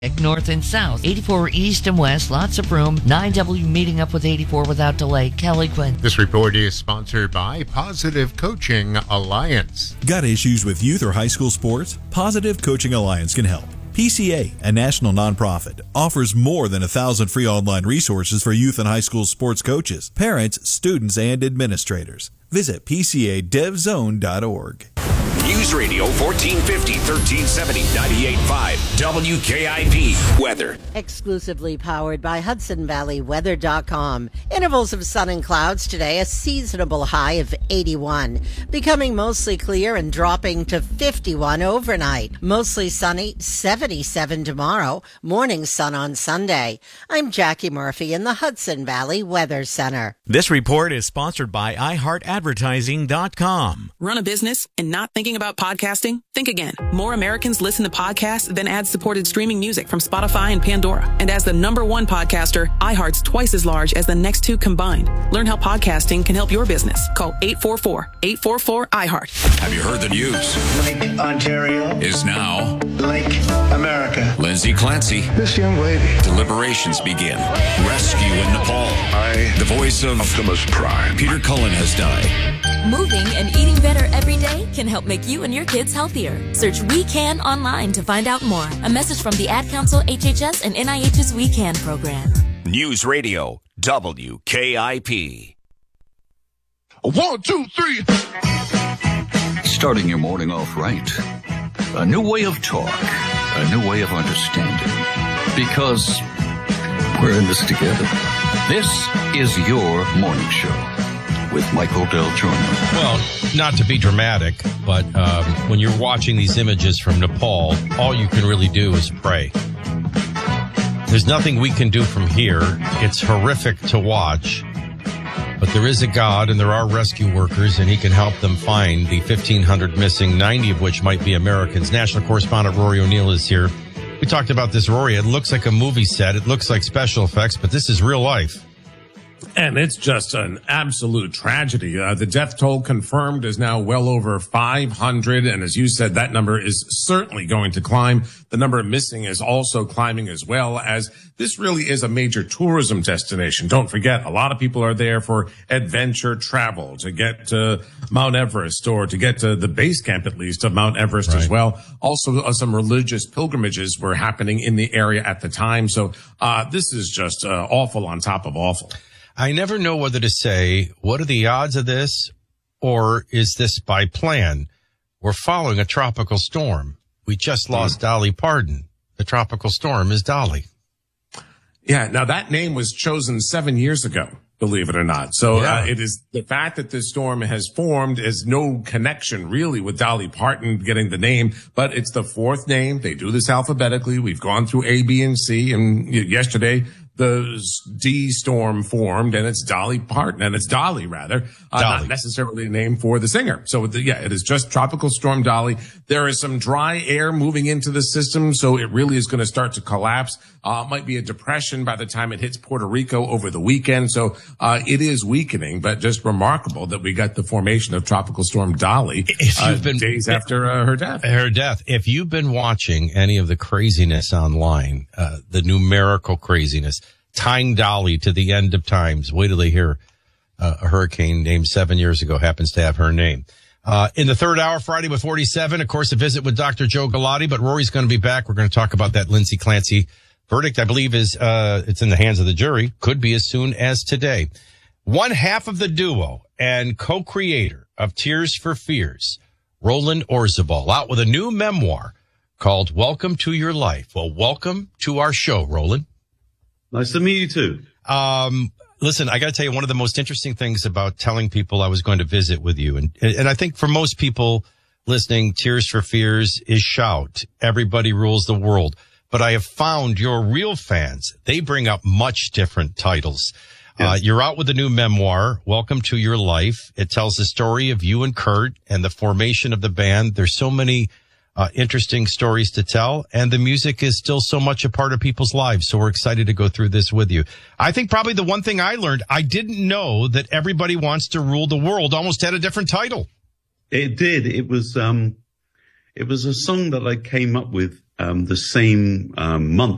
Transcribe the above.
North and south, 84 east and west, lots of room. 9W meeting up with 84 without delay. Kelly Quinn. This report is sponsored by Positive Coaching Alliance. Got issues with youth or high school sports? Positive Coaching Alliance can help. PCA, a national nonprofit, offers more than 1,000 free online resources for youth and high school sports coaches, parents, students, and administrators. Visit PCADevZone.org. News Radio 1450, 1370, 98.5, WKIP weather. Exclusively powered by HudsonValleyWeather.com. Intervals of sun and clouds today, a seasonable high of 81. Becoming mostly clear and dropping to 51 overnight. Mostly sunny, 77 tomorrow. Morning sun on Sunday. I'm Jackie Murphy in the Hudson Valley Weather Center. This report is sponsored by iHeartAdvertising.com. Run a business and not thinking about podcasting? Think again. More Americans listen to podcasts than ad-supported streaming music from Spotify and Pandora. And as the #1 podcaster, iHeart's twice as large as the next two combined. Learn how podcasting can help your business. Call 844-844-iHeart. Have you heard the news? Lake Ontario is now Lake America. Lindsay Clancy. This young lady. Deliberations begin. Rescue in Nepal. The voice of Optimus Prime. Peter Cullen has died. Moving and eating better every day can help make you and your kids healthier. Search We Can online to find out more. A message from the Ad Council, HHS, and NIH's We Can program. News Radio, WKIP. 1, 2, 3. Starting your morning off right. A new way of talk. A new way of understanding. Because we're in this together. This is your morning show with Michael Del Giorno. Well, not to be dramatic, but when you're watching these images from Nepal, all you can really do is pray. There's nothing we can do from here. It's horrific to watch. But there is a God, and there are rescue workers, and he can help them find the 1,500 missing, 90 of which might be Americans. National correspondent Rory O'Neill is here. We talked about this, Rory. It looks like a movie set. It looks like special effects, but this is real life. And it's just an absolute tragedy. The death toll confirmed is now well over 500. And as you said, that number is certainly going to climb. The number missing is also climbing as well, as this really is a major tourism destination. Don't forget, a lot of people are there for adventure travel, to get to Mount Everest or to get to the base camp, at least, of Mount Everest as well. Also, some religious pilgrimages were happening in the area at the time. So this is just awful on top of awful. I never know whether to say, what are the odds of this, or is this by plan? We're following a tropical storm. We just lost Dolly Parton. The tropical storm is Dolly. Yeah, now that name was chosen 7 years ago, believe it or not. So it is the fact that this storm has formed is no connection really with Dolly Parton getting the name, but it's the fourth name. They do this alphabetically. We've gone through A, B, and C, and yesterday the D storm formed, and it's Dolly Parton, and it's Dolly rather, not necessarily a name for the singer. So it is just Tropical Storm Dolly. There is some dry air moving into the system, so it really is going to start to collapse. It might be a depression by the time it hits Puerto Rico over the weekend. So it is weakening, but just remarkable that we got the formation of Tropical Storm Dolly days after her death. If you've been watching any of the craziness online, the numerical craziness, tying Dolly to the end of times. Wait till they hear a hurricane named 7 years ago happens to have her name. In the third hour, Friday with 47, of course, a visit with Dr. Joe Galati, but Rory's going to be back. We're going to talk about that Lindsay Clancy verdict. I believe it's in the hands of the jury. Could be as soon as today. One half of the duo and co-creator of Tears for Fears, Roland Orzabal, out with a new memoir called Welcome to Your Life. Well, welcome to our show, Roland. Nice to meet you too. Listen, I got to tell you, one of the most interesting things about telling people I was going to visit with you, and I think for most people listening, Tears for Fears is shout. Everybody rules the world. But I have found your real fans, they bring up much different titles. Yes. You're out with a new memoir, Welcome to Your Life. It tells the story of you and Kurt and the formation of the band. There's so many interesting stories to tell, and the music is still so much a part of people's lives. So we're excited to go through this with you. I think probably the one thing I learned, I didn't know that Everybody Wants to Rule the World almost had a different title. It did. It was a song that I came up with the same month